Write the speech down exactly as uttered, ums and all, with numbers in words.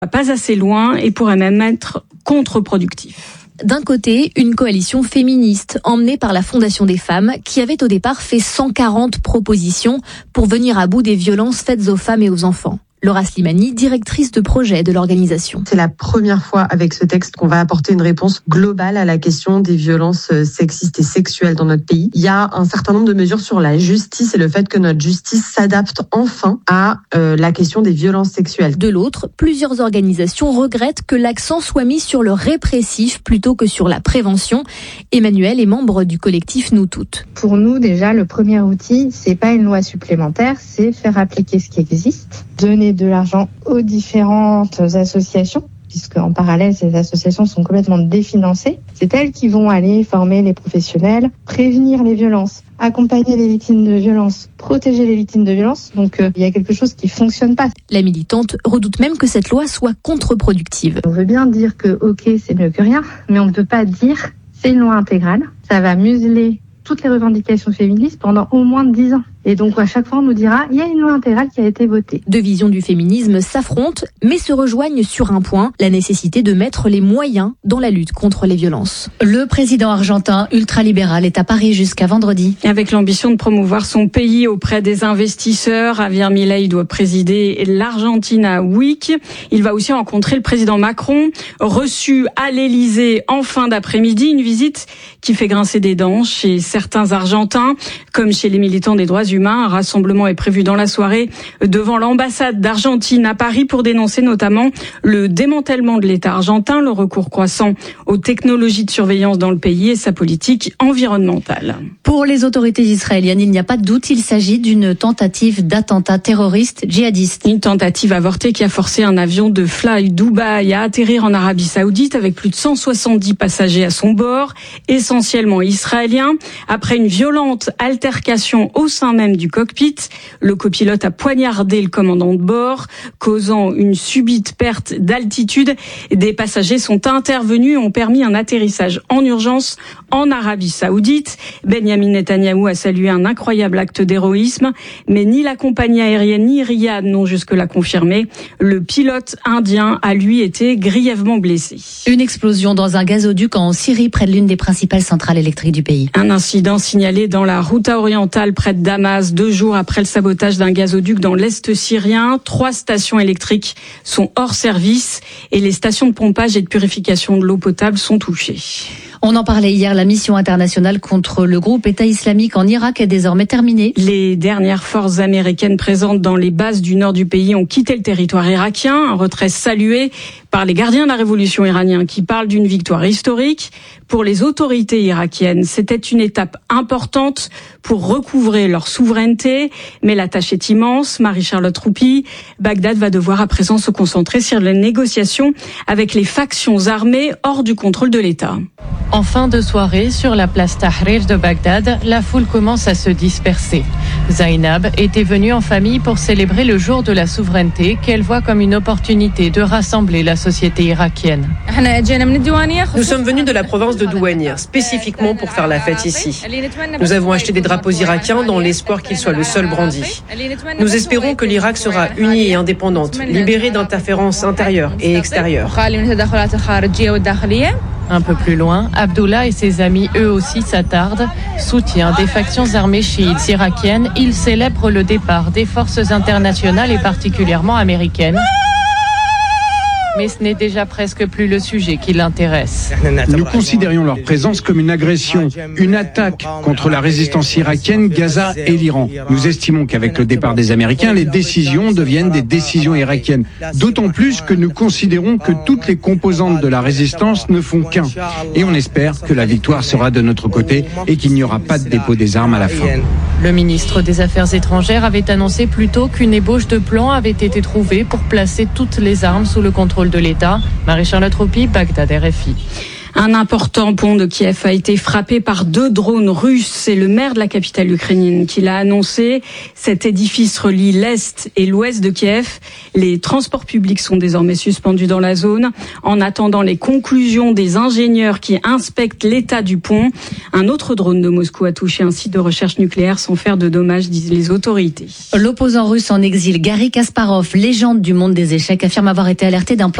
Pas assez loin et pourrait même être contre-productif. D'un côté, une coalition féministe emmenée par la Fondation des femmes qui avait au départ fait cent quarante propositions pour venir à bout des violences faites aux femmes et aux enfants. Laura Slimani, directrice de projet de l'organisation. C'est la première fois avec ce texte qu'on va apporter une réponse globale à la question des violences sexistes et sexuelles dans notre pays. Il y a un certain nombre de mesures sur la justice et le fait que notre justice s'adapte enfin à euh, la question des violences sexuelles. De l'autre, plusieurs organisations regrettent que l'accent soit mis sur le répressif plutôt que sur la prévention. Emmanuel est membre du collectif Nous Toutes. Pour nous, déjà, le premier outil, c'est pas une loi supplémentaire, c'est faire appliquer ce qui existe, donner de l'argent aux différentes associations, puisque en parallèle, ces associations sont complètement définancées. C'est elles qui vont aller former les professionnels, prévenir les violences, accompagner les victimes de violences, protéger les victimes de violences. Donc, euh, il y a quelque chose qui fonctionne pas. La militante redoute même que cette loi soit contre-productive. On veut bien dire que, ok, c'est mieux que rien, mais on ne peut pas dire c'est une loi intégrale. Ça va museler toutes les revendications féministes pendant au moins dix ans. Et donc, à chaque fois, on nous dira, il y a une loi intégrale qui a été votée. Deux visions du féminisme s'affrontent, mais se rejoignent sur un point, la nécessité de mettre les moyens dans la lutte contre les violences. Le président argentin ultralibéral est à Paris jusqu'à vendredi. Avec l'ambition de promouvoir son pays auprès des investisseurs, Javier Milei doit présider l'Argentina Week. Il va aussi rencontrer le président Macron, reçu à l'Élysée en fin d'après-midi, une visite qui fait grincer des dents chez certains Argentins, comme chez les militants des droits humains. Un rassemblement est prévu dans la soirée devant l'ambassade d'Argentine à Paris pour dénoncer notamment le démantèlement de l'État argentin, le recours croissant aux technologies de surveillance dans le pays et sa politique environnementale. Pour les autorités israéliennes, il n'y a pas de doute, il s'agit d'une tentative d'attentat terroriste djihadiste. Une tentative avortée qui a forcé un avion de Fly Dubai à atterrir en Arabie Saoudite avec plus de cent soixante-dix passagers à son bord, essentiellement israéliens. Après une violente altercation au sein même du cockpit, le copilote a poignardé le commandant de bord, causant une subite perte d'altitude. Des passagers sont intervenus et ont permis un atterrissage en urgence en Arabie Saoudite. Benjamin Netanyahou a salué un incroyable acte d'héroïsme, mais ni la compagnie aérienne ni Riyad n'ont jusque-là confirmé. Le pilote indien a lui été grièvement blessé. Une explosion dans un gazoduc en Syrie près de l'une des principales centrales électriques du pays. Un incident signalé dans la Ghouta orientale près de Damas, deux jours après le sabotage d'un gazoduc dans l'est syrien. Trois stations électriques sont hors service et les stations de pompage et de purification de l'eau potable sont touchées. On en parlait hier, la mission internationale contre le groupe État islamique en Irak est désormais terminée. Les dernières forces américaines présentes dans les bases du nord du pays ont quitté le territoire irakien, un retrait salué par les gardiens de la révolution iranienne qui parlent d'une victoire historique. Pour les autorités irakiennes, c'était une étape importante pour recouvrer leur souveraineté, mais la tâche est immense. Marie-Charlotte Roupi, Bagdad va devoir à présent se concentrer sur les négociations avec les factions armées hors du contrôle de l'État. En fin de soirée, sur la place Tahrir de Bagdad, la foule commence à se disperser. Zainab était venue en famille pour célébrer le jour de la souveraineté qu'elle voit comme une opportunité de rassembler la société irakienne. Nous sommes venus de la province de Douanier, spécifiquement pour faire la fête ici. Nous avons acheté des drapeaux irakiens dans l'espoir qu'ils soient le seul brandi. Nous espérons que l'Irak sera uni et indépendante, libéré d'interférences intérieures et extérieures. Un peu plus loin, Abdullah et ses amis, eux aussi, s'attardent. Soutien des factions armées chiites irakiennes, ils célèbrent le départ des forces internationales et particulièrement américaines. Mais ce n'est déjà presque plus le sujet qui l'intéresse. Nous considérions leur présence comme une agression, une attaque contre la résistance irakienne, Gaza et l'Iran. Nous estimons qu'avec le départ des Américains, les décisions deviennent des décisions irakiennes. D'autant plus que nous considérons que toutes les composantes de la résistance ne font qu'un. Et on espère que la victoire sera de notre côté et qu'il n'y aura pas de dépôt des armes à la fin. Le ministre des Affaires étrangères avait annoncé plus tôt qu'une ébauche de plan avait été trouvée pour placer toutes les armes sous le contrôle de l'État. Marie-Charlotte Roupi, Bagdad, R F I. Un important pont de Kiev a été frappé par deux drones russes. C'est le maire de la capitale ukrainienne qui l'a annoncé. Cet édifice relie l'est et l'ouest de Kiev. Les transports publics sont désormais suspendus dans la zone. En attendant les conclusions des ingénieurs qui inspectent l'état du pont, un autre drone de Moscou a touché un site de recherche nucléaire sans faire de dommages, disent les autorités. L'opposant russe en exil, Garry Kasparov, légende du monde des échecs, affirme avoir été alerté d'un plan